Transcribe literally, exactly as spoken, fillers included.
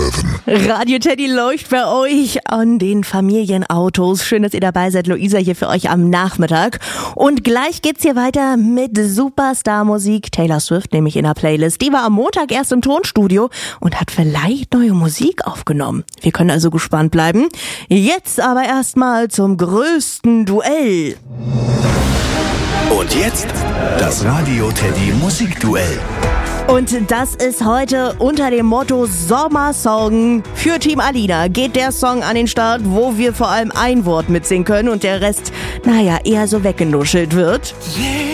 sieben. Radio Teddy läuft bei euch an den Familienautos. Schön, dass ihr dabei seid. Luisa hier für euch am Nachmittag. Und gleich geht's hier weiter mit Superstar-Musik. Taylor Swift nämlich in der Playlist. Die war am Montag erst im Tonstudio und hat vielleicht neue Musik aufgenommen. Wir können also gespannt bleiben. Jetzt aber erstmal zum größten Duell. Und jetzt das Radio Teddy Musikduell. Und das ist heute unter dem Motto Sommersong für Team Alina. Geht der Song an den Start, wo wir vor allem ein Wort mitsingen können und der Rest, naja, eher so weggenuschelt wird. Yeah.